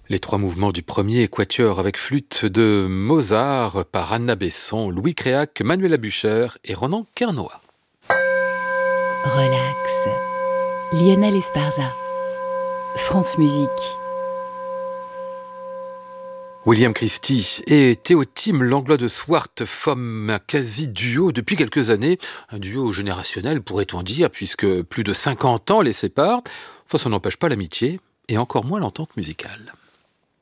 Les trois mouvements du premier quatuor avec flûte de Mozart par Anna Besson, Louis Créac, Manuela Bucher et Ronan Kernois. Relax. Lionel Esparza. France Musique. William Christie et Théotime Langlois de Swart forment un quasi-duo depuis quelques années. Un duo générationnel, pourrait-on dire, puisque plus de 50 ans les séparent. Enfin, ça n'empêche pas l'amitié, et encore moins l'entente musicale.